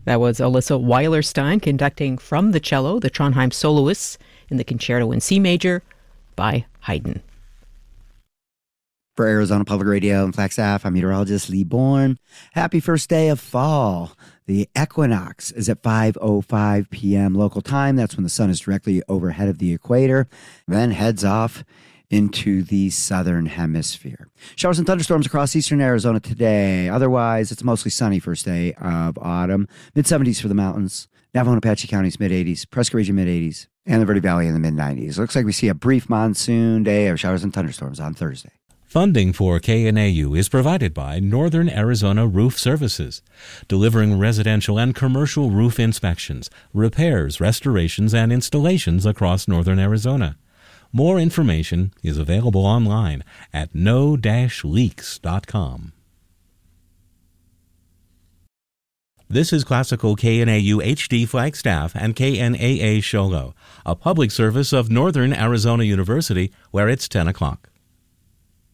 That was Alyssa Weilerstein conducting from the cello the Trondheim Soloists in the Concerto in C Major by Haydn. For Arizona Public Radio and Flagstaff, I'm meteorologist Lee Bourne. Happy first day of fall. The equinox is at 5:05 p.m. local time. That's when the sun is directly overhead of the equator, then heads off into the southern hemisphere. Showers and thunderstorms across eastern Arizona today. Otherwise, it's a mostly sunny first day of autumn. Mid-70s for the mountains. Navajo and Apache counties, mid-80s. Presque region, mid-80s. And the Verde Valley in the mid-90s. Looks like we see a brief monsoon day of showers and thunderstorms on Thursday. Funding for KNAU is provided by Northern Arizona Roof Services, delivering residential and commercial roof inspections, repairs, restorations, and installations across Northern Arizona. More information is available online at no-leaks.com. This is Classical KNAU HD Flagstaff and KNAA Shogo, a public service of Northern Arizona University, where it's 10 o'clock.